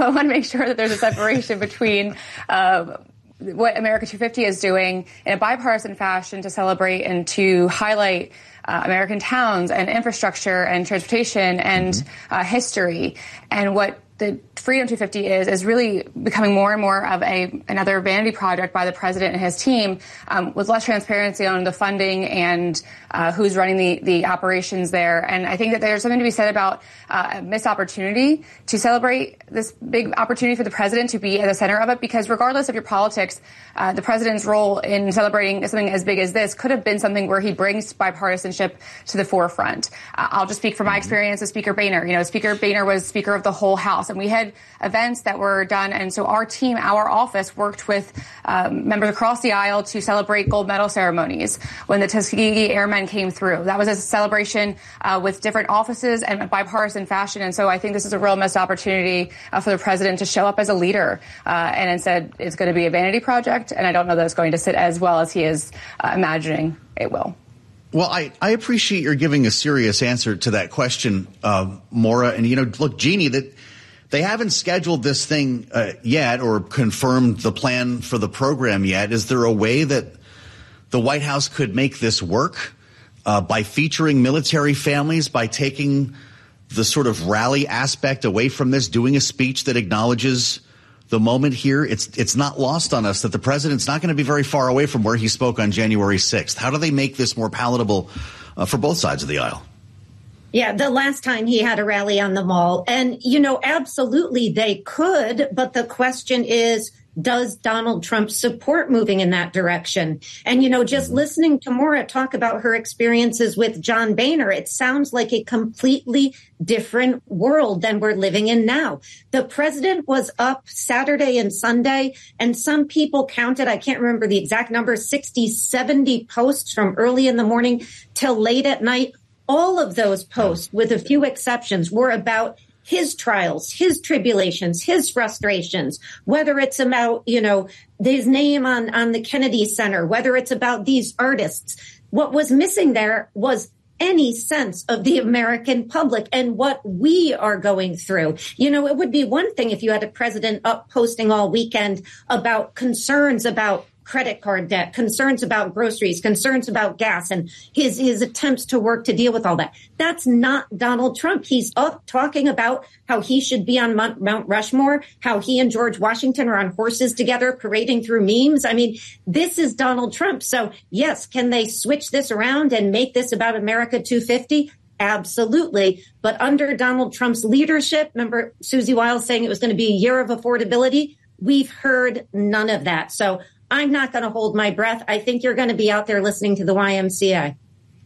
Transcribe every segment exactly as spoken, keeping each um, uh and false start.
I want to make sure that there's a separation between uh, what America two fifty is doing in a bipartisan fashion to celebrate and to highlight uh, American towns and infrastructure and transportation and mm-hmm. uh, history, and what the Freedom two fifty is is really becoming more and more of a another vanity project by the president and his team, um, with less transparency on the funding and uh, who's running the, the operations there. And I think that there's something to be said about uh, a missed opportunity to celebrate this big opportunity for the president to be at the center of it, because regardless of your politics, uh, the president's role in celebrating something as big as this could have been something where he brings bipartisanship to the forefront. Uh, I'll just speak from my experience with Speaker Boehner. You know, Speaker Boehner was Speaker of the whole House, and we had events that were done. And so our team, our office, worked with um, members across the aisle to celebrate gold medal ceremonies when the Tuskegee Airmen came through. That was a celebration uh, with different offices and a bipartisan fashion. And so I think this is a real missed opportunity uh, for the president to show up as a leader. Uh, and instead, it's going to be a vanity project. And I don't know that it's going to sit as well as he is uh, imagining it will. Well, I, I appreciate your giving a serious answer to that question, uh, Maura. And, you know, look, Jeannie, that they haven't scheduled this thing uh, yet or confirmed the plan for the program yet. Is there a way that the White House could make this work uh, by featuring military families, by taking the sort of rally aspect away from this, doing a speech that acknowledges the moment here? It's it's not lost on us that the president's not going to be very far away from where he spoke on January sixth. How do they make this more palatable uh, for both sides of the aisle? Yeah, the last time he had a rally on the Mall. And, you know, absolutely they could. But the question is, does Donald Trump support moving in that direction? And, you know, just listening to Maura talk about her experiences with John Boehner, it sounds like a completely different world than we're living in now. The president was up Saturday and Sunday, and some people counted, I can't remember the exact number, sixty, seventy posts from early in the morning till late at night. All of those posts, with a few exceptions, were about his trials, his tribulations, his frustrations, whether it's about, you know, his name on, on the Kennedy Center, whether it's about these artists. What was missing there was any sense of the American public and what we are going through. You know, it would be one thing if you had a president up posting all weekend about concerns about credit card debt, concerns about groceries, concerns about gas, and his his attempts to work to deal with all that. That's not Donald Trump. He's up talking about how he should be on Mount, Mount Rushmore, how he and George Washington are on horses together parading through memes. I mean, this is Donald Trump. So, yes, can they switch this around and make this about America two fifty? Absolutely. But under Donald Trump's leadership, remember Susie Wiles saying it was going to be a year of affordability? We've heard none of that. So I'm not going to hold my breath. I think you're going to be out there listening to the Y M C A.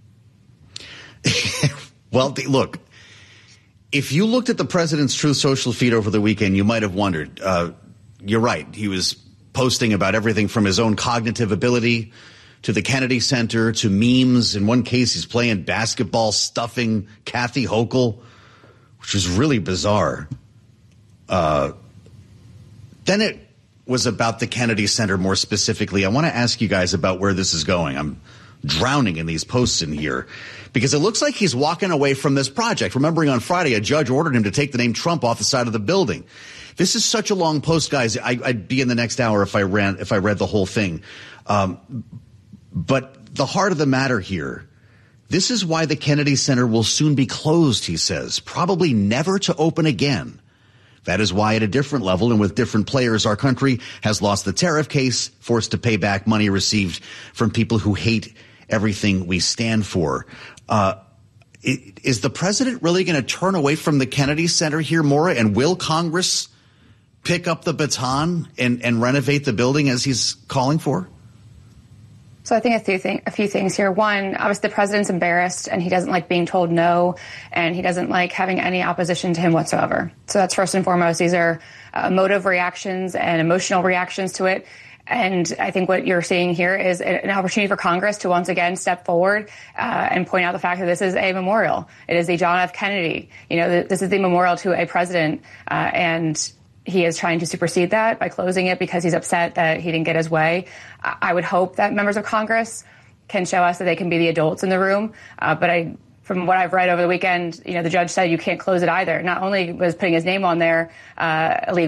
Well, look, if you looked at the president's Truth Social feed over the weekend, you might have wondered. Uh, you're right. He was posting about everything from his own cognitive ability to the Kennedy Center to memes. In one case, he's playing basketball, stuffing Kathy Hochul, which was really bizarre. Uh, then it was about the Kennedy Center more specifically. I want to ask you guys about where this is going. I'm drowning in these posts in here because it looks like he's walking away from this project. Remembering on Friday, a judge ordered him to take the name Trump off the side of the building. This is such a long post, guys. I, I'd be in the next hour if I ran, if I read the whole thing. Um, but the heart of the matter here, this is why the Kennedy Center will soon be closed, he says, probably never to open again. That is why at a different level and with different players, our country has lost the tariff case, forced to pay back money received from people who hate everything we stand for. Uh, is the president really going to turn away from the Kennedy Center here, Maura? And will Congress pick up the baton and, and renovate the building as he's calling for? So I think a few, thing, a few things here. One, obviously the president's embarrassed and he doesn't like being told no, and he doesn't like having any opposition to him whatsoever. So that's first and foremost. These are uh, emotive reactions and emotional reactions to it. And I think what you're seeing here is an opportunity for Congress to once again step forward uh, and point out the fact that this is a memorial. It is the John F. Kennedy. You know, this is the memorial to a president, uh, and he is trying to supersede that by closing it because he's upset that he didn't get his way. I would hope that members of Congress can show us that they can be the adults in the room. Uh, but I, from what I've read over the weekend, you know, the judge said you can't close it either. Not only was putting his name on there uh, illegal,